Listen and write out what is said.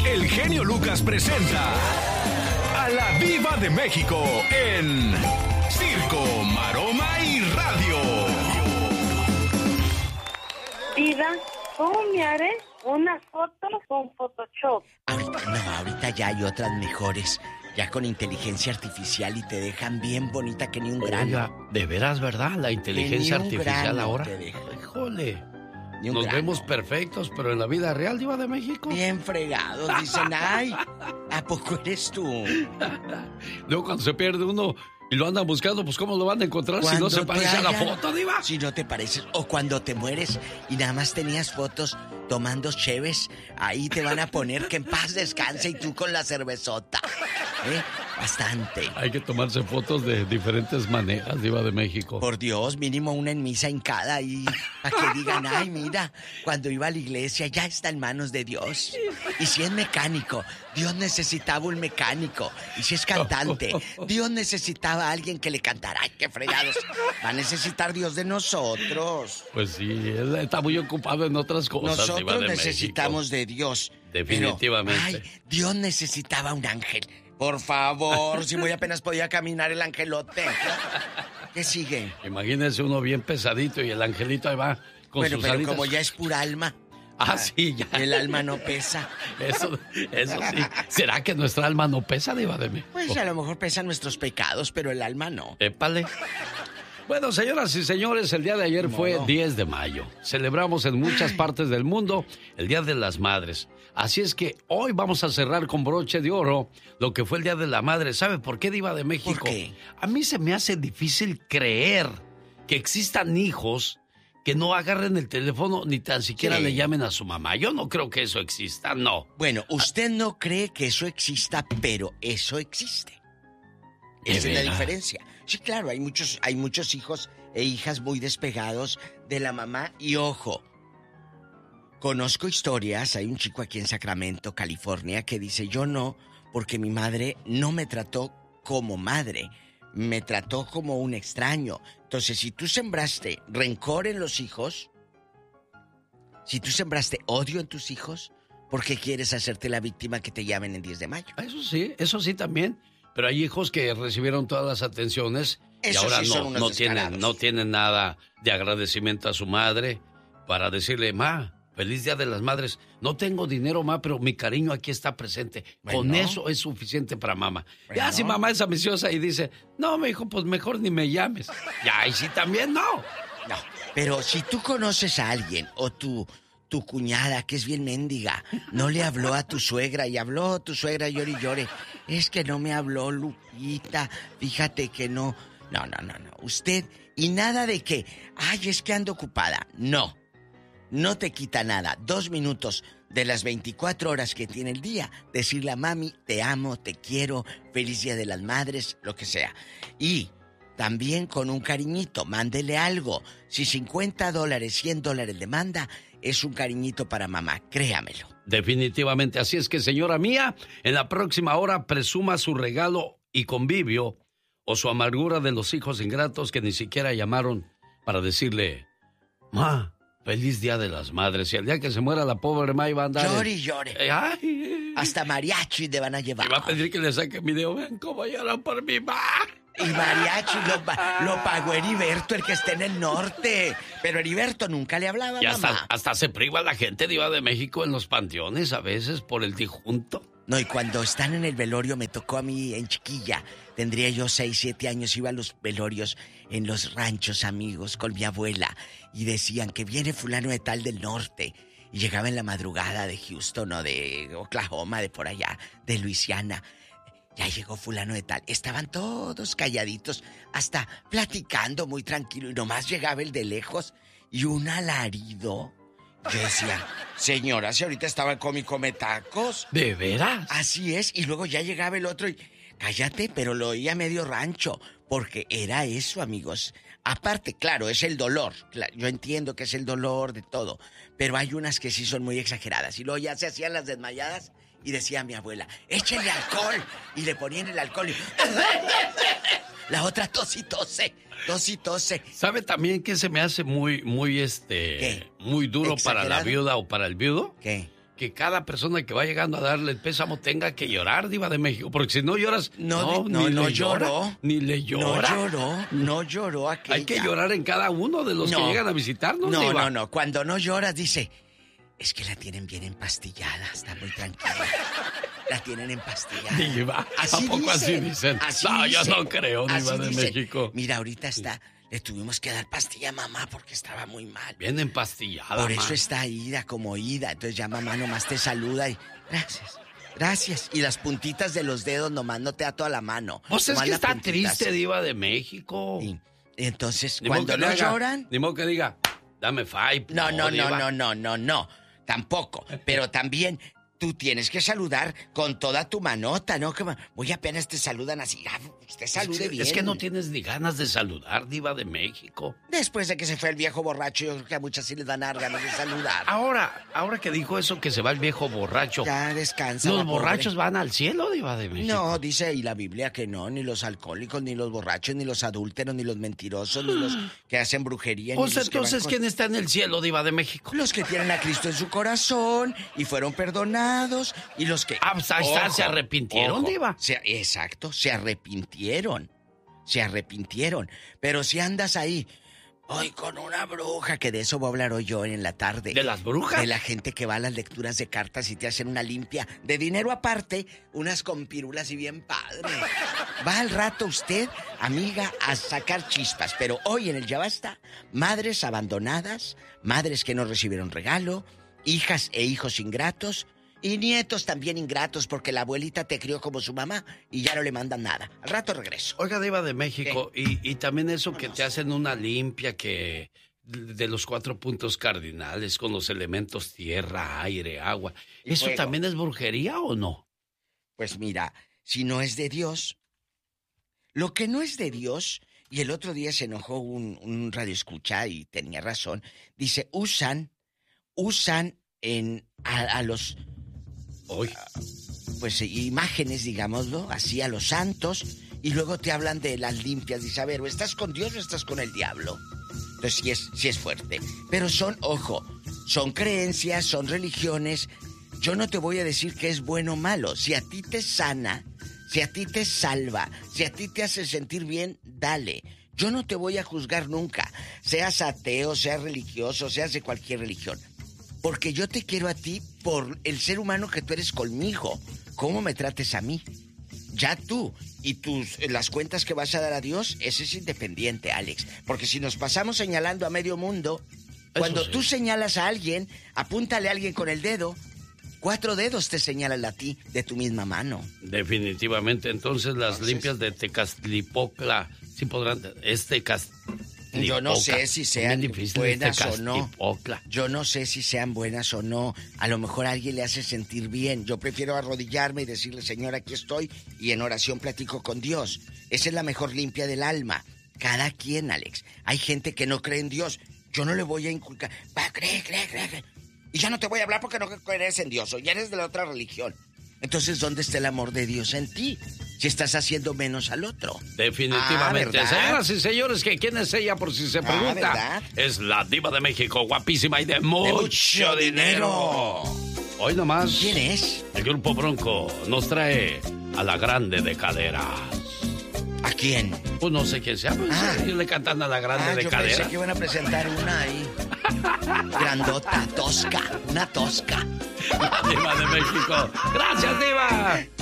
el genio Lucas presenta a la Diva de México en Circo, Maroma y Radio. Diva, ¿cómo me haré una foto con Photoshop? Ahorita ya hay otras mejores, ya con inteligencia artificial, y te dejan bien bonita que ni un grano. Oiga, de veras, ¿verdad? La inteligencia artificial ahora. Híjole. Nos vemos perfectos, pero en la vida real, Diva de México. Bien fregados, dicen, ay, ¿a poco eres tú? Luego cuando se pierde uno y lo andan buscando, pues ¿cómo lo van a encontrar si no se parece a la foto, Diva? Si no te pareces, o cuando te mueres y nada más tenías fotos tomando cheves, ahí te van a poner que en paz descanse y tú con la cervezota. Bastante. Hay que tomarse fotos de diferentes maneras, Diva de México. Por Dios, mínimo una en misa hincada ahí, para que digan, ay, mira, cuando iba a la iglesia ya está en manos de Dios. Y si es mecánico, Dios necesitaba un mecánico. Y si es cantante, Dios necesitaba a alguien que le cantara. Ay, qué fregados. Va a necesitar Dios de nosotros. Pues sí, él está muy ocupado en otras cosas, nosotros Diva de necesitamos México. De Dios. Definitivamente. Pero, ay, Dios necesitaba un ángel. Por favor, si muy apenas podía caminar el angelote. ¿Qué sigue? Imagínense uno bien pesadito y el angelito ahí va con sus pero alitas. como ya es pura alma. Sí, ya. El alma no pesa. Eso sí. ¿Será que nuestra alma no pesa, Diva de México? Pues a lo mejor pesan nuestros pecados, pero el alma no. Épale. Bueno, señoras y señores, el día de ayer fue 10 de mayo. Celebramos en muchas partes del mundo el Día de las Madres. Así es que hoy vamos a cerrar con broche de oro lo que fue el Día de la Madre. ¿Sabe por qué, Diva de México? ¿Por qué? A mí se me hace difícil creer que existan hijos que no agarren el teléfono ni tan siquiera le llamen a su mamá. Yo no creo que eso exista, no. Bueno, usted no cree que eso exista, pero eso existe. Esa es la diferencia. Sí, claro, hay muchos hijos e hijas muy despegados de la mamá. Y ojo, conozco historias. Hay un chico aquí en Sacramento, California, que dice, yo no, porque mi madre no me trató como madre, me trató como un extraño. Entonces, si tú sembraste rencor en los hijos, si tú sembraste odio en tus hijos, ¿por qué quieres hacerte la víctima que te llamen en 10 de mayo? Eso sí también. Pero hay hijos que recibieron todas las atenciones y ahora sí no tienen nada de agradecimiento a su madre para decirle, ma, feliz Día de las Madres. No tengo dinero, ma, pero mi cariño aquí está presente. Bueno. Con eso es suficiente para mamá. Bueno. Ya si mamá es ambiciosa y dice, no, mi hijo, pues mejor ni me llames. Ya, y sí también no. No, pero si tú conoces a alguien o tu cuñada, que es bien mendiga, no le habló a tu suegra y habló a tu suegra llore y llore. Es que no me habló Lupita, fíjate que no. No. Usted, y nada de que, ay, es que ando ocupada. No te quita nada. 2 minutos de las 24 horas que tiene el día, decirle a mami, te amo, te quiero, feliz Día de las Madres, lo que sea. Y también con un cariñito, mándele algo. Si $50, $100 le manda, es un cariñito para mamá, créamelo. Definitivamente, así es que, señora mía, en la próxima hora presuma su regalo y convivio o su amargura de los hijos ingratos que ni siquiera llamaron para decirle, ma, feliz Día de las Madres. Y el día que se muera la pobre ma iba a andar... Llore y llore. Hasta mariachi le van a llevar. Y va a pedir que le saque video. Ven cómo lloran por mi ma. Y mariachi lo pagó Heriberto, el que está en el norte. Pero Heriberto nunca le hablaba a mamá. Hasta se priva la gente, Diva de México, en los panteones a veces por el difunto. No, y cuando están en el velorio, me tocó a mí en chiquilla. Tendría yo 6, 7 años, iba a los velorios en los ranchos, amigos, con mi abuela. Y decían que viene fulano de tal del norte. Y llegaba en la madrugada de Houston o de Oklahoma, de por allá, de Luisiana. Ya llegó fulano de tal. Estaban todos calladitos, hasta platicando muy tranquilo. Y nomás llegaba el de lejos y un alarido. Yo decía, señora, si ahorita estaba come tacos. ¿De veras? Así es. Y luego ya llegaba el otro y... Cállate, pero lo oía medio rancho. Porque era eso, amigos. Aparte, claro, es el dolor. Yo entiendo que es el dolor de todo. Pero hay unas que sí son muy exageradas. Y luego ya se hacían las desmayadas... Y decía mi abuela, échenle alcohol. Y le ponían el alcohol y... La otra tos y tose. ¿Sabe también que se me hace muy ¿Qué? muy duro para la ¿Exagerado? viuda o para el viudo? ¿Qué? que cada persona que va llegando a darle el pésamo tenga que llorar, Diva de México, porque si no lloras, no lloró. Ni le llora. No lloró aquella. Hay que llorar en cada uno de los que llegan a visitarnos, Diva. No. Cuando no lloras, dice, es que la tienen bien empastillada, está muy tranquila. La tienen empastillada. Diva, ¿a poco así dicen? No, yo no creo, Diva de México. Mira, ahorita le tuvimos que dar pastilla a mamá porque estaba muy mal. Bien empastillada, por eso está ida como ida. Entonces ya mamá nomás te saluda y... Gracias. Y las puntitas de los dedos nomás no te da toda la mano. Pues es que está triste, Diva de México. Sí. Entonces, cuando no lloran... Ni modo que diga, dame five. No. Tampoco. Pero también... Tú tienes que saludar con toda tu manota, ¿no? Que muy apenas te saludan así. Usted salude bien. Es que no tienes ni ganas de saludar, Diva de México. Después de que se fue el viejo borracho, yo creo que a muchas sí les dan ganas de saludar. Ahora que dijo eso, que se va el viejo borracho. Ya descansa. ¿Los borrachos van al cielo, Diva de México? No, dice ahí la Biblia que no, ni los alcohólicos, ni los borrachos, ni los adúlteros, ni los mentirosos, ni los que hacen brujería. Pues entonces, ¿quién está en el cielo, Diva de México? Los que tienen a Cristo en su corazón y fueron perdonados. Y los que... ¿se arrepintieron, Diva? Exacto, se arrepintieron. Pero si andas ahí, hoy con una bruja, que de eso voy a hablar hoy yo en la tarde. ¿De las brujas? De la gente que va a las lecturas de cartas y te hacen una limpia de dinero aparte, unas con pirulas y bien padre. Va al rato usted, amiga, a sacar chispas. Pero hoy en el Ya Basta, madres abandonadas, madres que no recibieron regalo, hijas e hijos ingratos, y nietos también ingratos porque la abuelita te crió como su mamá y ya no le mandan nada. Al rato regreso. Oiga, Diva de México, y también eso que te hacen una limpia que de los 4 puntos cardinales con los elementos tierra, aire, agua. ¿Eso fuego también es brujería o no? Pues mira, si no es de Dios, lo que no es de Dios, y el otro día se enojó un radioescucha y tenía razón, dice, usan a los... pues imágenes, digámoslo, así a los santos, y luego te hablan de las limpias. Dice, a ver, o estás con Dios o estás con el diablo. Entonces sí es fuerte. Pero son creencias, son religiones. Yo no te voy a decir que es bueno o malo. Si a ti te sana, si a ti te salva, si a ti te hace sentir bien, dale. Yo no te voy a juzgar nunca. Seas ateo, seas religioso, seas de cualquier religión. Porque yo te quiero a ti por el ser humano que tú eres conmigo. ¿Cómo me trates a mí? Ya tú y las cuentas que vas a dar a Dios, ese es independiente, Alex. Porque si nos pasamos señalando a medio mundo, cuando tú señalas a alguien, apúntale a alguien con el dedo, 4 dedos te señalan a ti de tu misma mano. Definitivamente, entonces las limpias de Tecaztlipocla, sí podrán, yo no sé si sean buenas o no. Tecaztlipocla. Yo no sé si sean buenas o no. A lo mejor a alguien le hace sentir bien. Yo prefiero arrodillarme y decirle, Señor, aquí estoy, y en oración platico con Dios. Esa es la mejor limpia del alma. Cada quien, Alex. Hay gente que no cree en Dios. Yo no le voy a inculcar. Cree. Y ya no te voy a hablar porque no crees en Dios, o ya eres de la otra religión. Entonces, ¿dónde está el amor de Dios en ti? Si estás haciendo menos al otro. Definitivamente. Señoras y señores, ¿quién es ella? Por si se pregunta. ¿Verdad? Es la Diva de México, guapísima y de mucho dinero. Hoy nomás. ¿Quién es? El Grupo Bronco nos trae a la Grande de Caderas. ¿A quién? Pues no sé quién sea, pues ellos le cantan a la Grande de Caderas. Pensé que iban a presentar una ahí. Grandota, tosca, una tosca. La Diva de México. ¡Gracias, Diva!